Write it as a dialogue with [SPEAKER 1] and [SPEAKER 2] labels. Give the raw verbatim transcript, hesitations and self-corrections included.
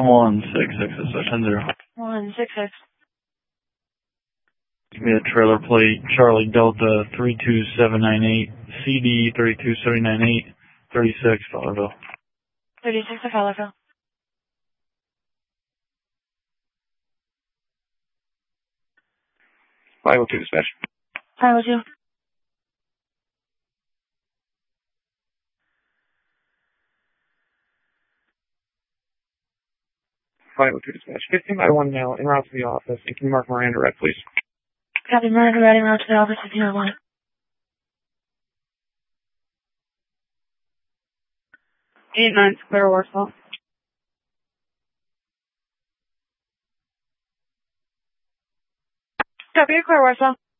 [SPEAKER 1] one six six, that's ten zero.
[SPEAKER 2] one six six.
[SPEAKER 1] Give me a trailer plate, Charlie Delta three two seven nine eight, C D three two seven nine eight, thirty-six, Fowlerville.
[SPEAKER 2] thirty-six to Fowlerville.
[SPEAKER 3] five oh two dispatch.
[SPEAKER 2] five oh two.
[SPEAKER 3] five oh two dispatch. fifteen by one now, en route to the office. And can you mark Miranda red, please?
[SPEAKER 2] Copy, Miranda red, en route to the office, fifteen oh one. eight nine, clear Warsaw. Copy, clear Warsaw.